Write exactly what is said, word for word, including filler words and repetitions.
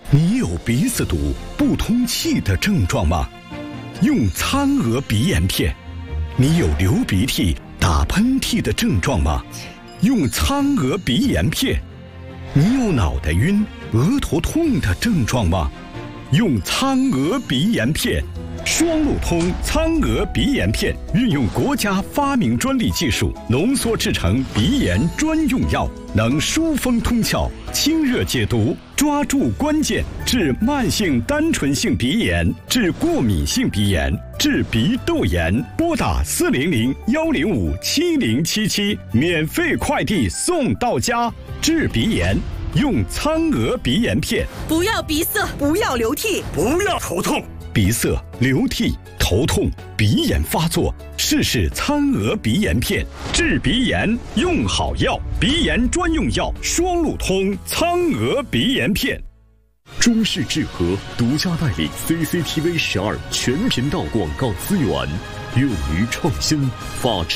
你有鼻子堵、不通气的症状吗？用苍鹅鼻炎片。你有流鼻涕、打喷嚏的症状吗？用苍鹅鼻炎片。你有脑袋晕、额头痛的症状吗？用苍鹅鼻炎片。双路通苍鹅鼻炎片运用国家发明专利技术浓缩制成鼻炎专用药，能疏风通窍、清热解毒，抓住关键，治慢性单纯性鼻炎，治过敏性鼻炎，治鼻窦炎。拨打四零零幺零五七零七七，免费快递送到家。治鼻炎用苍鹅鼻炎片。 不要鼻塞，不要流涕， 不要头痛。 鼻塞、流涕、头痛、鼻炎发作，试试苍鹅鼻炎片。治鼻炎用好药，鼻炎专用药双路通苍鹅鼻炎片。 中视智和独家代理 C C T V 十二全频道广告资源，勇于创新，法治。